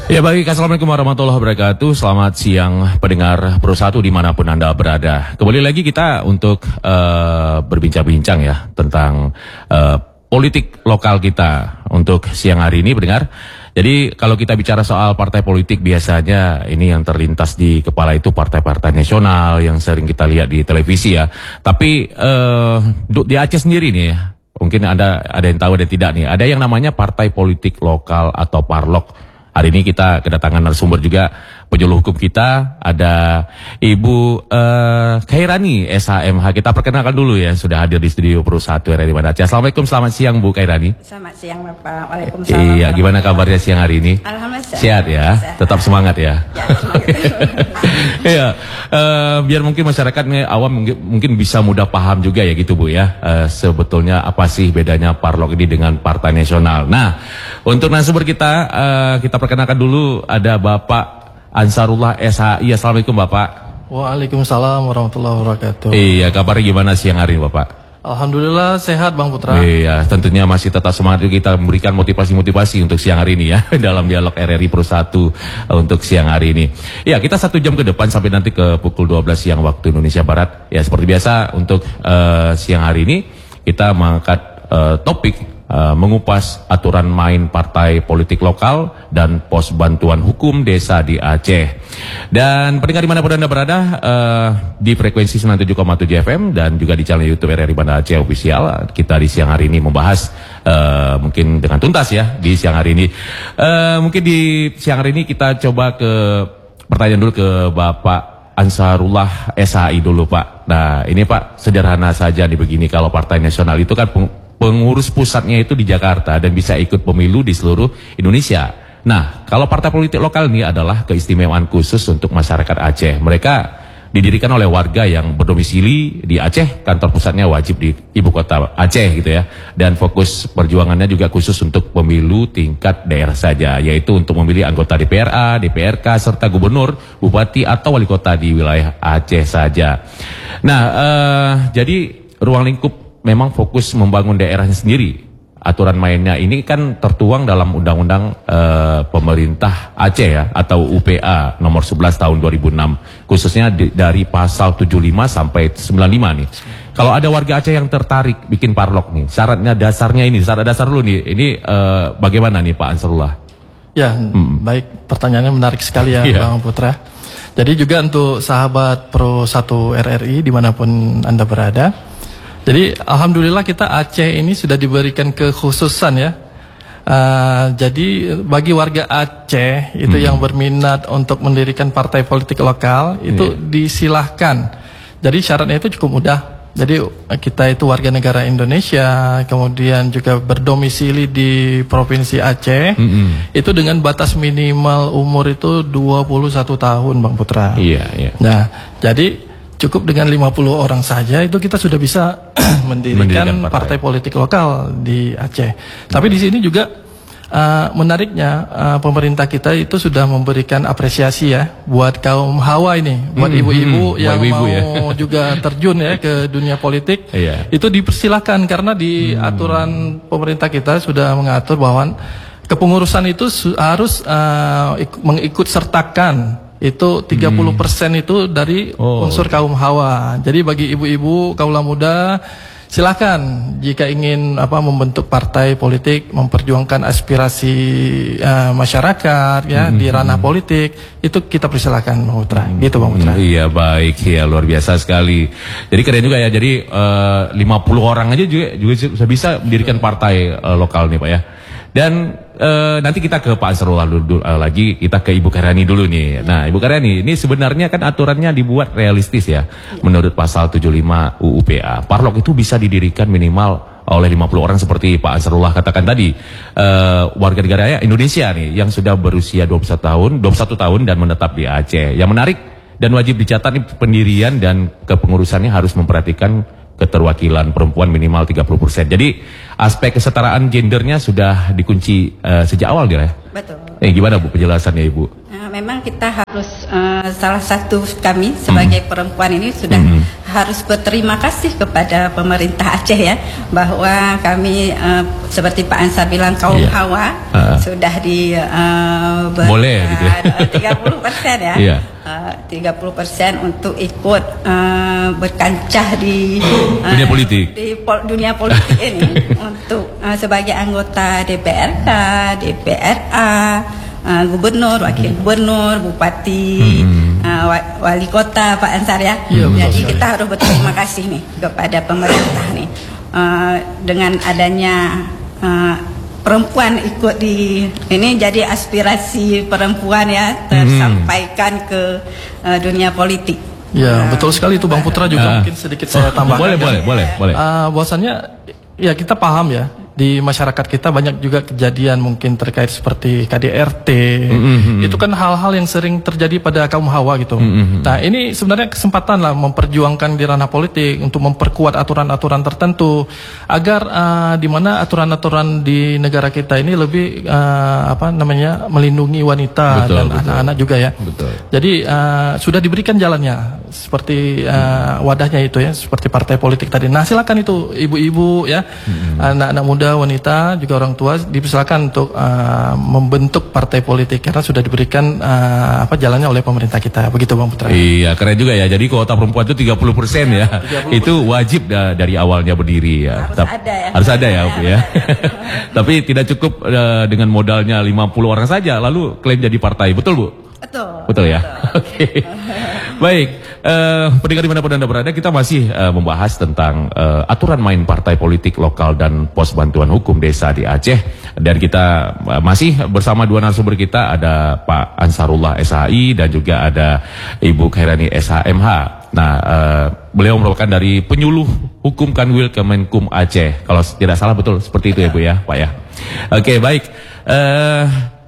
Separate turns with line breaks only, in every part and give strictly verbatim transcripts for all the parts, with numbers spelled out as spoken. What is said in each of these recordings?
Ya baik, assalamualaikum warahmatullahi wabarakatuh. Selamat siang pendengar Pro satu dimanapun Anda berada. Kembali lagi kita untuk uh, berbincang-bincang ya tentang uh, politik lokal kita untuk siang hari ini pendengar. Jadi kalau kita bicara soal partai politik biasanya ini yang terlintas di kepala itu partai-partai nasional yang sering kita lihat di televisi ya. Tapi uh, di Aceh sendiri nih ya, mungkin ada ada yang tahu ada yang tidak nih. Ada yang namanya partai politik lokal atau parlok. Hari ini kita kedatangan narasumber juga penjuru hukum kita, ada Ibu uh, Khairani S H M H. Kita perkenalkan dulu ya, sudah hadir di studio Pro satu R R I Banda Aceh. Assalamualaikum, selamat siang Bu Khairani.
Selamat siang Bapak. Waalaikumsalam.
Iya, gimana kabarnya siang hari ini?
Alhamdulillah.
Sehat ya, sehat. Tetap semangat ya.
Ya, semangat.
Iya, uh, biar mungkin masyarakat awam mungkin, mungkin bisa mudah paham juga ya gitu Bu ya. Uh, sebetulnya apa sih bedanya parlok ini dengan partai nasional? Nah, untuk narasumber kita, uh, kita perkenalkan dulu ada Bapak Ansarullah S H I. Assalamualaikum Bapak.
Waalaikumsalam warahmatullahi wabarakatuh.
Iya, kabarnya gimana siang hari ini Bapak?
Alhamdulillah sehat Bang Putra.
Iya, tentunya masih tetap semangat kita memberikan motivasi-motivasi untuk siang hari ini ya dalam dialog R R I Pro satu untuk siang hari ini. Ya, kita satu jam ke depan sampai nanti ke pukul dua belas siang waktu Indonesia Barat. Ya, seperti biasa untuk uh, siang hari ini kita mengangkat uh, topik Uh, mengupas aturan main partai politik lokal dan pos bantuan hukum desa di Aceh. Dan pendengar dimanapun Anda berada, uh, di frekuensi sembilan puluh tujuh koma tujuh F M dan juga di channel YouTube R R I Banda Aceh Official, kita di siang hari ini membahas uh, mungkin dengan tuntas ya di siang hari ini. Uh, mungkin di siang hari ini kita coba ke pertanyaan dulu ke Bapak Ansarullah S H I dulu Pak. Nah ini Pak, sederhana saja nih begini, kalau partai nasional itu kan pengurus pusatnya itu di Jakarta dan bisa ikut pemilu di seluruh Indonesia. Nah, kalau partai politik lokal ini adalah keistimewaan khusus untuk masyarakat Aceh. Mereka didirikan oleh warga yang berdomisili di Aceh, kantor pusatnya wajib di ibu kota Aceh gitu ya. Dan fokus perjuangannya juga khusus untuk pemilu tingkat daerah saja, yaitu untuk memilih anggota D P R A, D P R K, serta gubernur, bupati atau wali kota di wilayah Aceh saja. Nah, uh, jadi ruang lingkup memang fokus membangun daerahnya sendiri. Aturan mainnya ini kan tertuang dalam Undang-Undang uh, Pemerintah Aceh ya, atau U P A nomor sebelas tahun dua ribu enam, khususnya di, dari pasal tujuh puluh lima sampai sembilan puluh lima nih. Kalau ada warga Aceh yang tertarik bikin parlok nih, syaratnya dasarnya ini, syarat dasar dulu nih, ini uh, bagaimana nih Pak Ansarullah?
Ya, hmm. baik, pertanyaannya menarik sekali ya yeah. Bang Putra. Jadi juga untuk sahabat Pro satu R R I dimanapun Anda berada, jadi alhamdulillah kita Aceh ini sudah diberikan kekhususan ya. Uh, jadi bagi warga Aceh itu hmm. yang berminat untuk mendirikan partai politik lokal itu yeah. disilahkan. Jadi syaratnya itu cukup mudah. Jadi kita itu warga negara Indonesia, kemudian juga berdomisili di Provinsi Aceh. Mm-hmm. Itu dengan batas minimal umur itu dua puluh satu tahun Bang Putra.
Iya, yeah, iya. Yeah.
Nah, jadi cukup dengan lima puluh orang saja itu kita sudah bisa mendirikan, mendirikan partai. partai politik lokal di Aceh. Hmm. Tapi di sini juga uh, menariknya uh, pemerintah kita itu sudah memberikan apresiasi ya buat kaum hawa ini, buat
hmm,
ibu-ibu
hmm,
yang
ibu -ibu
mau
ya.
juga terjun ya ke dunia politik.
Yeah. Itu
dipersilahkan karena di hmm. aturan pemerintah kita sudah mengatur bahwa kepengurusan itu harus uh, mengikut sertakan itu tiga puluh persen hmm. itu dari oh. unsur kaum hawa. Jadi bagi ibu-ibu, kaula muda, silakan jika ingin apa membentuk partai politik, memperjuangkan aspirasi uh, masyarakat ya hmm. di ranah politik, itu kita persilakan Bang Putra. Hmm. Gitu Bang Putra.
Hmm, iya baik ya, luar biasa sekali. Jadi keren juga ya. Jadi uh, lima puluh orang aja juga juga bisa mendirikan partai uh, lokal nih Pak ya. Dan uh, nanti kita ke Pak Ansarullah dulu, uh, lagi, kita ke Ibu Khairani dulu nih. Nah Ibu Khairani, ini sebenarnya kan aturannya dibuat realistis ya. Menurut pasal tujuh puluh lima U U P A, parlok itu bisa didirikan minimal oleh lima puluh orang seperti Pak Ansarullah katakan tadi. Uh, warga negara Indonesia nih yang sudah berusia dua puluh satu tahun, dua puluh satu tahun dan menetap di Aceh. Yang menarik dan wajib dicatat nih, pendirian dan kepengurusannya harus memperhatikan keterwakilan perempuan minimal tiga puluh persen. Jadi aspek kesetaraan gendernya sudah dikunci uh, sejak awal dia ya?
Betul.
Eh, gimana Bu penjelasannya Ibu?
Uh, memang kita harus uh, salah satu kami sebagai mm. perempuan ini sudah mm. harus berterima kasih kepada pemerintah Aceh ya, bahwa kami uh, seperti Pak Ansar bilang kaum
yeah.
hawa uh. sudah di uh, ber,
boleh gitu ya.
tiga puluh persen ya.
Yeah.
Uh, tiga puluh persen untuk ikut uh, berkancah di uh,
dunia politik
di pol, dunia politik ini untuk uh, sebagai anggota D P R K, D P R A, uh, gubernur, wakil gubernur, bupati, hmm. uh, wali kota, Pak Ansar ya.
Ya
Jadi betul, kita harus berterima kasih nih kepada pemerintah nih uh, dengan adanya uh, perempuan ikut di ini, jadi aspirasi perempuan ya tersampaikan hmm. ke uh, dunia politik.
Ya uh, betul sekali itu Bang Putra juga uh, mungkin sedikit saya tambahkan.
Boleh boleh boleh boleh.
Uh, bahwasannya ya kita paham ya, di masyarakat kita banyak juga kejadian mungkin terkait seperti K D R T. Mm-hmm. Itu kan hal-hal yang sering terjadi pada kaum hawa gitu. Mm-hmm. Nah ini sebenarnya kesempatan lah memperjuangkan di ranah politik untuk memperkuat aturan-aturan tertentu agar uh, di mana aturan-aturan di negara kita ini lebih uh, apa namanya melindungi wanita betul, dan betul. anak-anak juga ya. Betul. Jadi uh, sudah diberikan jalannya seperti uh, wadahnya itu ya, seperti partai politik tadi. Nah silakan itu ibu-ibu ya, mm-hmm. anak-anak muda, wanita, juga orang tua dipersilakan untuk uh, membentuk partai politik karena sudah diberikan uh, apa jalannya oleh pemerintah kita. Begitu Bang Putra.
Iya, keren juga ya. Jadi kuota perempuan itu tiga puluh persen ya. tiga puluh persen. Itu wajib da dari awalnya berdiri ya.
Harus Tap ada ya.
Harus ada ya, Bu ya. Tapi tidak cukup uh, dengan modalnya lima puluh orang saja lalu klaim jadi partai. Betul, Bu?
Betul.
Betul ya. Oke. Okay. Baik, uh, pendengar dimanapun Anda berada, kita masih uh, membahas tentang uh, aturan main partai politik lokal dan pos bantuan hukum desa di Aceh. Dan kita uh, masih bersama dua narasumber kita, ada Pak Ansarullah S H I dan juga ada Ibu Khairani S H M H. Nah, uh, beliau merupakan dari penyuluh hukum Kanwil Kemenkum Aceh. Kalau tidak salah betul seperti itu ya Bu ya, Pak ya. Oke, okay, baik. Uh,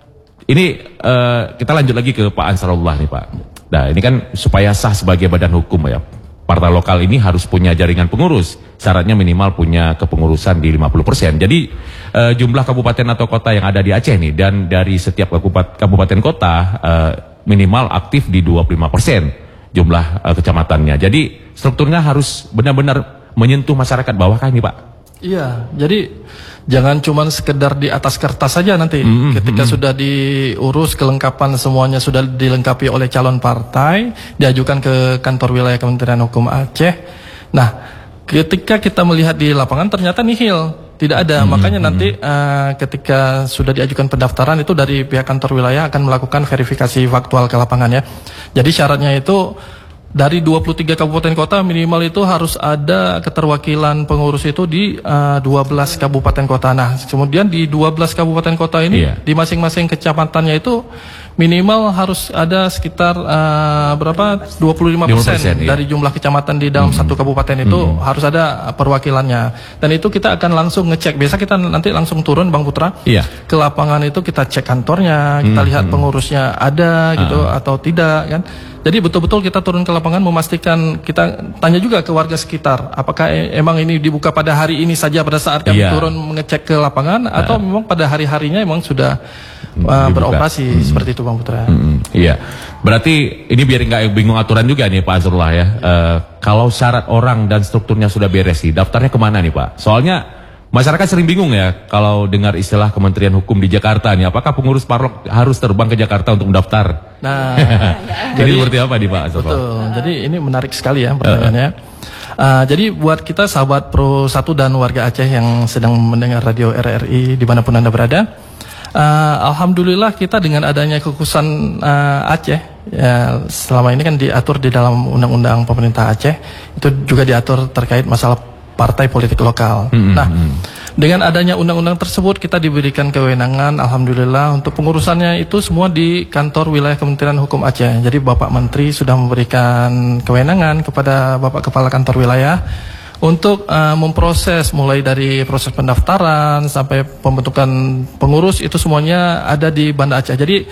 ini uh, kita lanjut lagi ke Pak Ansarullah nih Pak. Nah ini kan supaya sah sebagai badan hukum ya, partai lokal ini harus punya jaringan pengurus. Syaratnya minimal punya kepengurusan di lima puluh persen. Jadi uh, jumlah kabupaten atau kota yang ada di Aceh nih, dan dari setiap kabupaten, kabupaten kota uh, minimal aktif di dua puluh lima persen jumlah uh, kecamatannya. Jadi strukturnya harus benar-benar menyentuh masyarakat bawah kan ini Pak?
Iya, jadi jangan cuma sekedar di atas kertas saja nanti. Mm-hmm. Ketika mm-hmm. sudah diurus kelengkapan semuanya sudah dilengkapi oleh calon partai, diajukan ke kantor wilayah Kementerian Hukum Aceh. Nah, ketika kita melihat di lapangan ternyata nihil, tidak ada. Mm-hmm. Makanya nanti uh, ketika sudah diajukan pendaftaran itu dari pihak kantor wilayah akan melakukan verifikasi faktual ke lapangan ya. Jadi syaratnya itu dari dua puluh tiga kabupaten kota minimal itu harus ada keterwakilan pengurus itu di uh, dua belas kabupaten kota. Nah, kemudian di dua belas kabupaten kota ini yeah. di masing-masing kecamatannya itu minimal harus ada sekitar uh, berapa dua puluh lima persen dari jumlah kecamatan di dalam mm-hmm. satu kabupaten itu mm-hmm. harus ada perwakilannya. Dan itu kita akan langsung ngecek. Biasa kita nanti langsung turun Bang Putra yeah. ke lapangan itu kita cek kantornya, kita mm-hmm. lihat pengurusnya ada gitu uh-huh. atau tidak kan. Jadi betul-betul kita turun ke lapangan memastikan, kita tanya juga ke warga sekitar, apakah emang ini dibuka pada hari ini saja pada saat kami yeah. turun mengecek ke lapangan, uh. atau memang pada hari-harinya emang sudah uh, beroperasi hmm. seperti itu Bang Putra. Hmm.
Iya, berarti ini biar nggak bingung aturan juga nih Pak Ansarullah ya. Uh, kalau syarat orang dan strukturnya sudah beres sih, daftarnya kemana nih Pak? Soalnya masyarakat sering bingung ya kalau dengar istilah Kementerian Hukum di Jakarta nih, apakah pengurus parlok harus terbang ke Jakarta untuk mendaftar? Nah, jadi seperti apa nih Pak?
Betul, jadi ini menarik sekali ya pertanyaannya. Uh. Uh, jadi buat kita sahabat Pro satu dan warga Aceh yang sedang mendengar radio R R I dimanapun Anda berada, uh, Alhamdulillah kita dengan adanya kekhususan uh, Aceh, ya, selama ini kan diatur di dalam Undang-Undang Pemerintah Aceh, itu juga diatur terkait masalah partai politik lokal. Mm-hmm. Nah, dengan adanya undang-undang tersebut kita diberikan kewenangan, alhamdulillah, untuk pengurusannya itu semua di kantor wilayah Kementerian Hukum Aceh. Jadi Bapak Menteri sudah memberikan kewenangan kepada Bapak Kepala Kantor Wilayah untuk uh, memproses mulai dari proses pendaftaran sampai pembentukan pengurus, itu semuanya ada di Banda Aceh. Jadi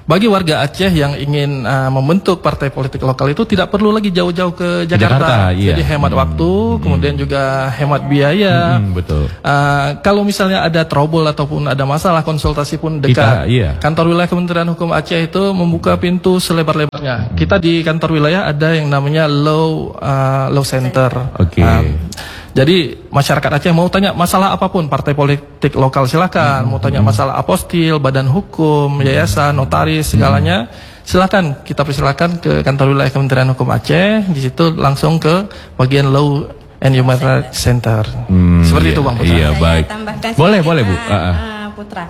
bagi warga Aceh yang ingin uh, membentuk partai politik lokal itu tidak perlu lagi jauh-jauh ke Jakarta. Jakarta iya. Jadi hemat hmm. waktu, kemudian juga hemat biaya.
Hmm, betul.
Uh, kalau misalnya ada trouble ataupun ada masalah, konsultasi pun dekat. Kita, iya. Kantor wilayah Kementerian Hukum Aceh itu membuka pintu selebar-lebarnya. Kita di kantor wilayah ada yang namanya Law uh, Law Center. Oke. Okay. Uh, Jadi masyarakat Aceh mau tanya masalah apapun, partai politik lokal silakan, hmm. mau tanya masalah apostil, badan hukum, yayasan, notaris, segalanya, silakan kita persilakan ke kantor wilayah Kementerian Hukum Aceh. Di situ langsung ke bagian Law and Human Rights Center. Hmm, Seperti iya, itu Bang Putra.
Iya, baik. Boleh, boleh Bu. Uh, uh.
Putra.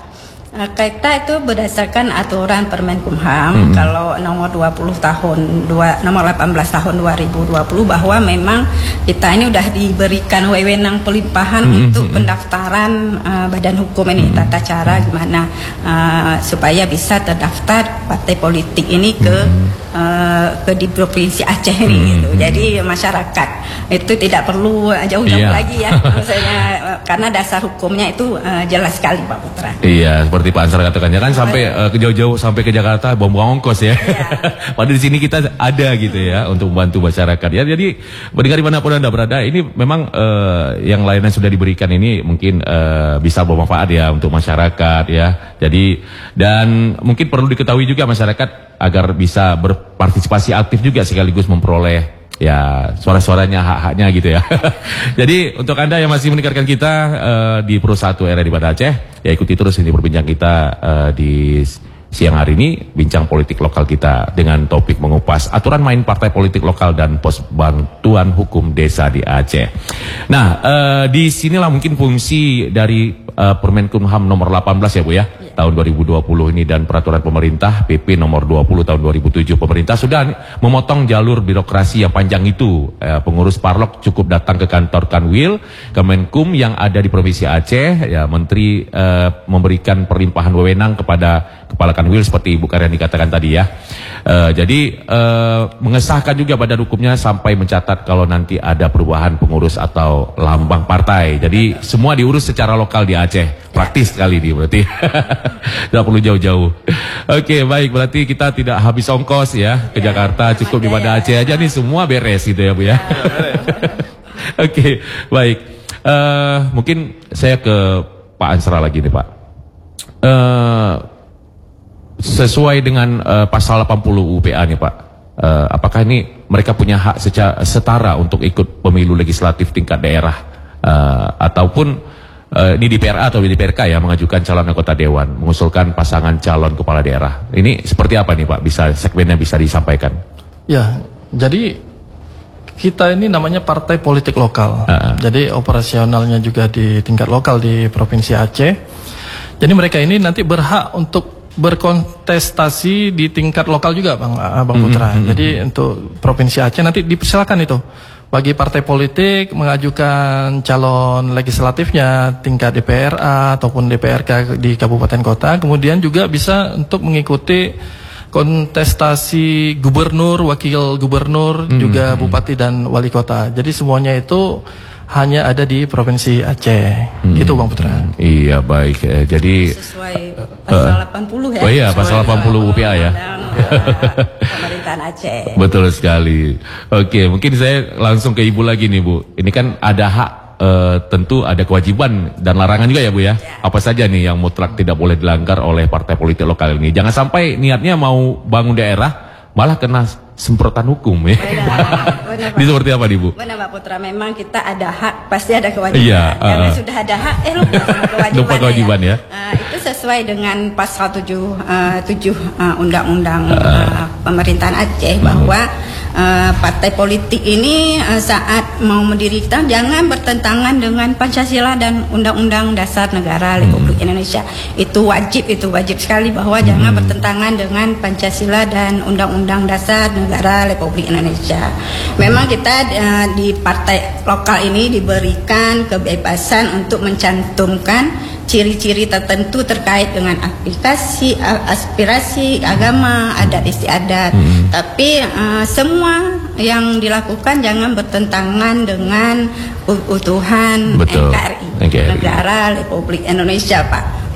Kita itu berdasarkan aturan Permenkumham hmm. kalau nomor dua puluh tahun dua, nomor delapan belas tahun dua ribu dua puluh bahwa memang kita ini udah diberikan wewenang pelimpahan hmm. untuk pendaftaran uh, badan hukum ini, tata cara gimana uh, supaya bisa terdaftar partai politik ini ke uh, ke di provinsi Aceh ini hmm. gitu. Jadi masyarakat itu tidak perlu jauh-jauh yeah. lagi ya maksudnya uh, karena dasar hukumnya itu uh, jelas sekali Pak Putra.
Iya, seperti Pak Ansar katakan ya kan sampai uh, ke jauh-jauh sampai ke Jakarta buang-buang ongkos ya. Yeah. Padahal di sini kita ada gitu ya untuk membantu masyarakat ya. Jadi mendengar dimanapun Anda berada, ini memang uh, yang lainnya sudah diberikan ini mungkin uh, bisa bermanfaat ya untuk masyarakat ya. Jadi dan mungkin perlu diketahui juga masyarakat agar bisa berpartisipasi aktif juga sekaligus memperoleh ya suara-suaranya, hak-haknya gitu ya. Jadi untuk Anda yang masih mendengarkan kita uh, di Pro satu R R I Banda Aceh, ya ikuti terus ini perbincangan kita uh, di siang hari ini, bincang politik lokal kita dengan topik mengupas aturan main partai politik lokal dan pos bantuan hukum desa di Aceh. Nah, uh, di sinilah mungkin fungsi dari uh, Permenkumham nomor delapan belas ya Bu ya, ya, tahun dua ribu dua puluh ini dan peraturan pemerintah P P nomor dua puluh tahun dua ribu tujuh. Pemerintah sudah memotong jalur birokrasi yang panjang itu. Uh, pengurus Parlok cukup datang ke kantor Kanwil Kemenkum yang ada di Provinsi Aceh, ya Menteri uh, memberikan perlimpahan wewenang kepada Kepala Kanwil seperti Ibu Karyani katakan tadi ya. Uh, jadi uh, mengesahkan juga badan hukumnya sampai mencatat kalau nanti ada perubahan pengurus atau lambang partai. Jadi semua diurus secara lokal di Aceh. Praktis sekali nih berarti. Tidak perlu jauh-jauh. Oke, baik, berarti kita tidak habis ongkos ya ke Jakarta, cukup di Banda Aceh aja nih semua beres gitu ya Bu ya. Oke, baik. Uh, mungkin saya ke Pak Ansra lagi nih Pak. Uh, Sesuai dengan uh, pasal delapan puluh U P A nih Pak, uh, apakah ini mereka punya hak secara setara untuk ikut pemilu legislatif tingkat daerah uh, ataupun uh, ini di P R A atau di P R K ya, mengajukan calon anggota dewan, mengusulkan pasangan calon kepala daerah. Ini seperti apa nih Pak? Bisa segmennya bisa disampaikan? Ya, jadi kita ini namanya partai politik lokal. Uh-uh. Jadi operasionalnya juga di tingkat lokal di Provinsi Aceh. Jadi mereka ini nanti berhak untuk berkontestasi di tingkat lokal juga Bang, Bang Putra. Mm-hmm. Jadi untuk Provinsi Aceh nanti dipersilakan itu bagi partai politik mengajukan calon legislatifnya tingkat D P R A ataupun D P R K di kabupaten kota. Kemudian juga bisa untuk mengikuti kontestasi gubernur, wakil gubernur, mm-hmm. juga bupati dan wali kota. Jadi semuanya itu hanya ada di Provinsi Aceh. Hmm. Itu Bang Putra. Iya, baik. Eh, jadi sesuai pasal uh, delapan puluh ya. Oh iya, pasal delapan puluh U P A ya. Pemerintahan Aceh. Betul sekali. Oke, mungkin saya langsung ke Ibu lagi nih, Bu. Ini kan ada hak, uh, tentu ada kewajiban dan larangan juga ya, Bu ya. Ya. Apa saja nih yang mutlak tidak boleh dilanggar oleh partai politik lokal ini? Jangan sampai niatnya mau bangun daerah malah kena semprotan hukum ya. Benar, ini seperti apa nih Bu? Benar Pak Putra, memang kita ada hak, pasti ada kewajiban. Iya, karena uh, sudah ada hak, eh lupa sama kewajiban. Lupa kewajiban ya. ya. Uh, itu sesuai dengan pasal tujuh, uh, tujuh uh, Undang-Undang uh, Pemerintahan Aceh bahwa uh, partai politik ini uh, saat mau mendirikan jangan bertentangan dengan Pancasila dan Undang-Undang Dasar Negara Republik hmm. Indonesia. Itu wajib, itu wajib sekali bahwa hmm. jangan bertentangan dengan Pancasila dan Undang-Undang Dasar Negara Republik Indonesia. Memang kita uh, di partai lokal ini diberikan kebebasan untuk mencantumkan ciri-ciri tertentu terkait dengan aplikasi, aspirasi, agama, adat istiadat. Hmm. Tapi uh, semua yang dilakukan jangan bertentangan dengan keutuhan N K R I, Negara Republik Indonesia, Pak.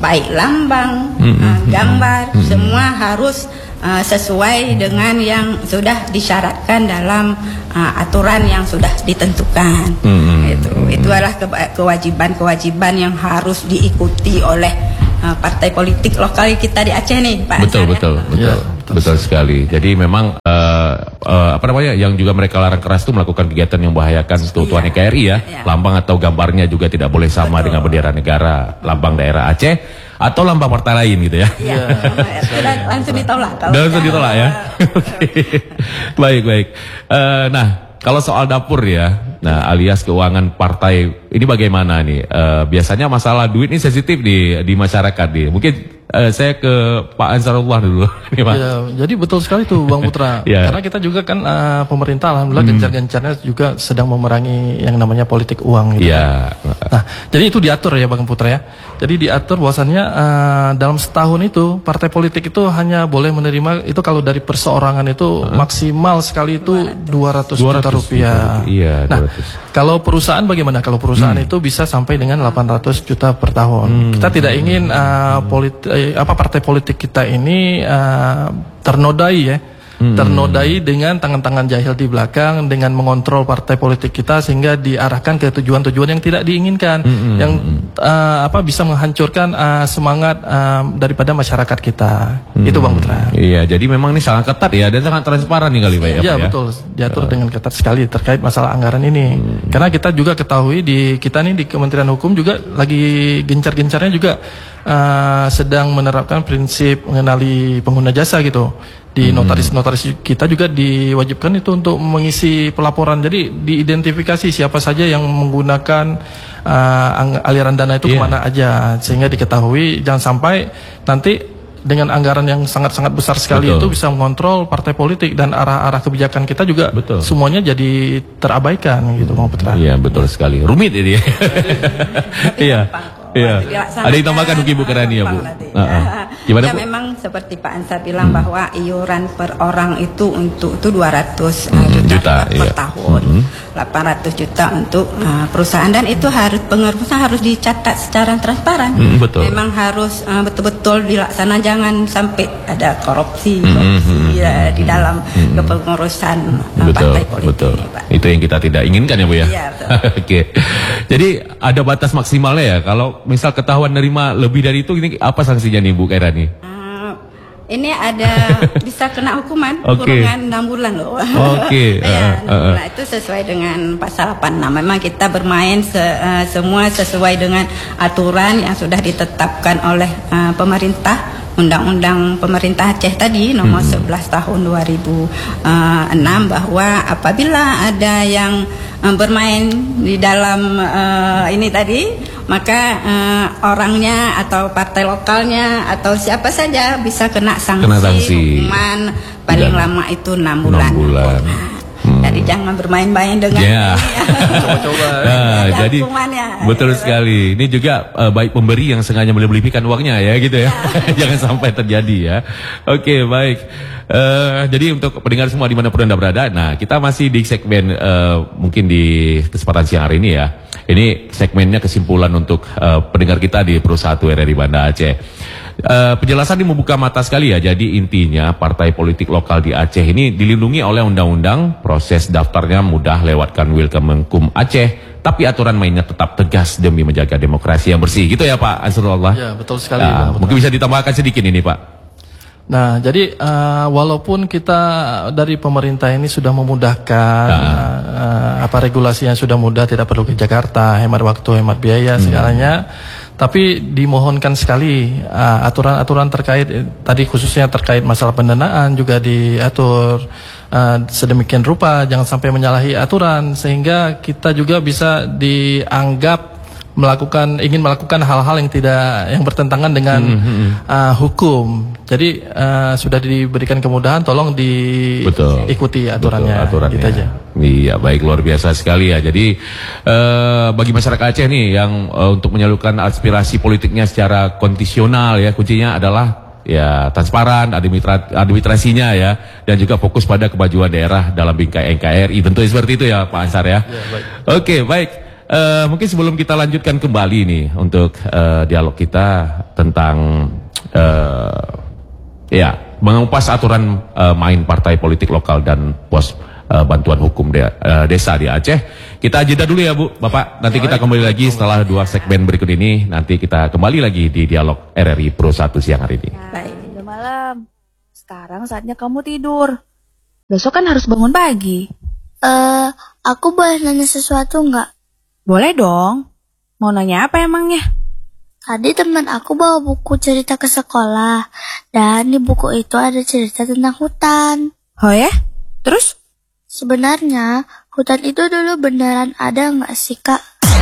baik lambang,
Mm-hmm.
uh, gambar,
Mm-hmm.
semua harus uh, sesuai dengan yang sudah disyaratkan dalam uh, aturan yang sudah ditentukan.
Mm-hmm.
Itu itu adalah ke- kewajiban-kewajiban yang harus diikuti oleh uh, partai politik lokal kita di Aceh nih, Pak.
Betul,
Ansar,
betul,
ya?
betul,
Ya,
betul, betul sekali. Jadi memang uh, uh, apa namanya, yang juga mereka larang keras itu melakukan kegiatan yang membahayakan keutuhan
Iya.
N K R I ya.
Iya.
Lambang atau gambarnya juga tidak boleh sama
Betul.
dengan bendera negara, lambang daerah Aceh atau lambang partai lain gitu ya.
Iya, sudah langsung ditolak. Kalau
Dan langsung
enggak,
ditolak ya.
uh,
Oke. Baik, baik. Eh, nah, kalau soal dapur ya, nah alias keuangan partai ini bagaimana nih? Eh, biasanya masalah duit ini sensitif di di masyarakat nih. Mungkin eh, saya ke Pak Ansarullah dulu nih, Pak.
Ya, jadi betul sekali tuh Bang Putra.
Ya.
Karena kita juga kan uh, pemerintah alhamdulillah gencar-gencarnya juga sedang memerangi yang namanya politik uang gitu.
Iya.
Nah, jadi itu diatur ya Bang Putra ya. Jadi diatur bahwasannya uh, dalam setahun itu partai politik itu hanya boleh menerima itu kalau dari perseorangan itu maksimal sekali itu dua ratus juta rupiah.
Iya,
Nah,
dua ratus.
kalau perusahaan bagaimana? Kalau perusahaan itu bisa sampai dengan delapan ratus juta per tahun. Kita tidak ingin uh, polit- eh, apa partai politik kita ini uh, ternodai ya. Ternodai dengan tangan-tangan jahil di belakang, dengan mengontrol partai politik kita sehingga diarahkan ke tujuan-tujuan yang tidak diinginkan, yang uh, apa bisa menghancurkan uh, semangat uh, daripada masyarakat kita. Itu Bang Putra.
Iya, jadi memang ini sangat ketat ya dan sangat transparan nih kali Pak ya.
Ya
Pak,
betul, diatur dengan ketat sekali terkait masalah anggaran ini. Karena kita juga ketahui di kita nih di Kementerian Hukum juga lagi gencar-gencarnya juga uh, sedang menerapkan prinsip mengenali pengguna jasa gitu. Di notaris-notaris kita juga diwajibkan itu untuk mengisi pelaporan. Jadi diidentifikasi siapa saja yang menggunakan uh, aliran dana itu
Iya.
kemana aja sehingga diketahui jangan sampai nanti dengan anggaran yang sangat-sangat besar sekali
Betul.
itu bisa mengontrol partai politik dan arah-arah kebijakan kita juga
Betul.
semuanya jadi terabaikan gitu Bang Putra.
Iya, betul sekali. Rumit ini. Iya. Iya. Ada yang tambahkan mungkin Bu Kerani ya Bu. Uh-uh. Gimana
ya,
Bu?
memang seperti Pak Ansar bilang hmm. bahwa iuran per orang itu untuk itu dua ratus
Hmm, juta,
juta, per
iya.
tahun,
Hmm.
delapan ratus juta untuk uh, perusahaan dan itu harus pengurusan harus dicatat secara transparan.
Hmm, betul.
Memang harus uh, betul-betul dilaksanakan, jangan sampai ada korupsi,
Hmm,
korupsi
hmm,
ya, di dalam kepengurusan uh,
Betul,
partai politik
betul.
ini, Pak.
Itu yang kita tidak inginkan ya Bu ya.
Iya, betul.
Oke. Jadi ada batas maksimalnya ya. Kalau misal ketahuan nerima lebih dari itu, ini apa sanksinya nih Bu Kairani?
Uh, ini ada bisa kena hukuman
Oke.
kurungan enam bulan loh.
Oke, uh,
Ya, enam
uh, uh.
bulan itu sesuai dengan pasal delapan puluh enam. Memang kita bermain se, uh, semua sesuai dengan aturan yang sudah ditetapkan oleh uh, pemerintah. Undang-Undang Pemerintah Aceh tadi nomor
Hmm.
sebelas tahun dua ribu enam bahwa apabila ada yang uh, bermain di dalam uh, ini tadi maka uh, orangnya atau partai lokalnya atau siapa saja bisa kena sanksi,
Kena sanksi.
hukuman paling
Dan
lama itu enam bulan.
enam bulan.
Nah, Jadi jangan bermain-main dengan
Ya.
ini.
Coba-coba.
Nah,
Ada
jadi
hukumannya.
betul sekali. Ini juga uh, baik pemberi yang sengaja melebih-lebihkan uangnya ya gitu ya. Jangan sampai terjadi ya. Oke, baik. Uh, jadi untuk pendengar semua dimanapun Anda berada, nah kita masih di segmen uh, mungkin di kesempatan siang hari ini ya. Ini segmennya kesimpulan untuk uh, pendengar kita di Pro satu R R I Banda Aceh. Uh, penjelasan ini membuka mata sekali ya. Jadi intinya partai politik lokal di Aceh ini dilindungi oleh undang-undang, proses daftarnya mudah lewat Kanwil Kemenkum Aceh, tapi aturan mainnya tetap tegas demi menjaga demokrasi yang bersih. Gitu ya Pak Ansarullah.
Ya, betul sekali.
Nah,
Bang Putra.
mungkin bisa ditambahkan sedikit ini Pak.
Nah, jadi uh, walaupun kita dari pemerintah ini sudah memudahkan uh, apa regulasinya sudah mudah, tidak perlu ke Jakarta, hemat waktu, hemat biaya segalanya, tapi dimohonkan sekali uh, aturan-aturan terkait eh, tadi khususnya terkait masalah pendanaan juga diatur uh, sedemikian rupa, jangan sampai menyalahi aturan sehingga kita juga bisa dianggap melakukan ingin melakukan hal-hal yang tidak yang bertentangan dengan
hmm,
uh, hukum. Jadi uh, sudah diberikan kemudahan, tolong diikuti aturannya.
Betul, aturannya.
Gitu aja.
Iya, baik, luar biasa sekali ya. Jadi eh, bagi masyarakat Aceh nih yang eh, untuk menyalurkan aspirasi politiknya secara kondisional ya, kuncinya adalah ya transparan, administra- administrasinya ya, dan juga fokus pada kemajuan daerah dalam bingkai N K R I. Tentu seperti itu ya Pak Ansar ya.
Ya, baik.
Oke, baik. uh, mungkin sebelum kita lanjutkan kembali nih untuk uh, dialog kita tentang uh, ya mengupas aturan uh, main partai politik lokal dan pos uh, bantuan hukum de uh, desa di Aceh. Kita jeda dulu ya Bu, Bapak. Nanti kita kembali lagi setelah dua segmen berikut ini. Nanti kita kembali lagi di dialog R R I Pro satu siang hari ini.
Baik, udah malam. Sekarang saatnya kamu tidur. Besok kan harus bangun pagi.
Eh, uh, aku boleh nanya sesuatu nggak?
Boleh dong. Mau nanya apa emangnya?
Tadi teman aku bawa buku cerita ke sekolah. Dan di buku itu ada cerita tentang hutan.
Oh ya? Terus?
Sebenarnya, hutan itu dulu beneran ada nggak sih, Kak?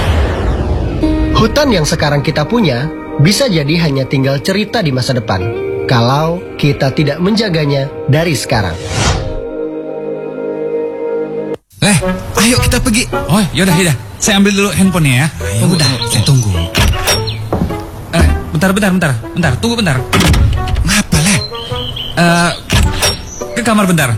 Hutan yang sekarang kita punya bisa jadi hanya tinggal cerita di masa depan. Kalau kita tidak menjaganya dari sekarang.
Eh, ayo kita pergi. Oh, yaudah, yaudah. Saya ambil dulu handphonenya ya. Ayo, udah, saya tunggu. Eh, bentar, bentar, bentar. Bentar, tunggu bentar. Ngapa, Le? Eh, ke kamar bentar.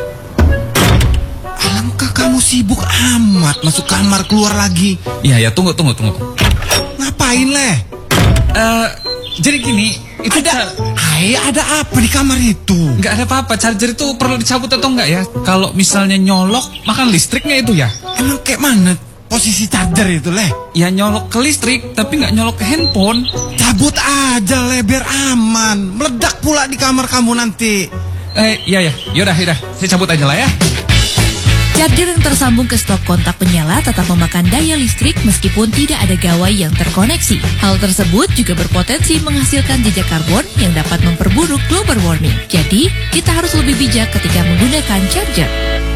Alangkah kamu sibuk amat. Masuk kamar, keluar lagi. Iya, ya, tunggu, tunggu, tunggu. Ngapain, Le? Eh, jadi gini, itu ada... Hai, ada apa di kamar itu? Nggak ada apa-apa, charger itu perlu dicabut atau enggak ya? Kalau misalnya nyolok, makan listriknya itu ya? Emang kayak mana posisi charger itu, Le? Ya nyolok ke listrik, tapi nggak nyolok ke handphone. Cabut aja, Le, biar aman. Meledak pula di kamar kamu nanti. Eh, iya ya, yaudah, yaudah, saya cabut aja lah ya.
Charger yang tersambung ke stop kontak penyala tetap memakan daya listrik meskipun tidak ada gawai yang terkoneksi. Hal tersebut juga berpotensi menghasilkan jejak karbon yang dapat memperburuk global warming. Jadi, kita harus lebih bijak ketika menggunakan charger.